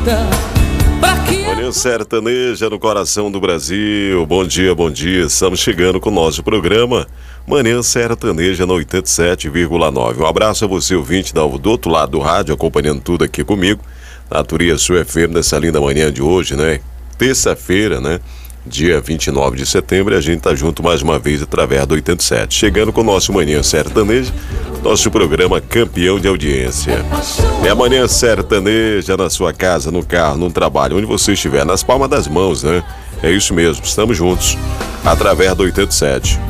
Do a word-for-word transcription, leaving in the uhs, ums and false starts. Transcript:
Manhã Sertaneja no coração do Brasil. Bom dia, bom dia. Estamos chegando com o nosso programa Manhã Sertaneja no oitenta e sete vírgula nove. Um abraço a você, ouvinte do outro lado do rádio, acompanhando tudo aqui comigo na Turia Sul F M nessa linda manhã de hoje, né? Terça-feira, né? Dia vinte e nove de setembro, e a gente tá junto mais uma vez através do oitenta e sete. Chegando com o nosso Manhã Sertaneja, nosso programa campeão de audiência. É a Manhã Sertaneja na sua casa, no carro, no trabalho, onde você estiver, nas palmas das mãos, né? É isso mesmo, estamos juntos através do oitenta e sete.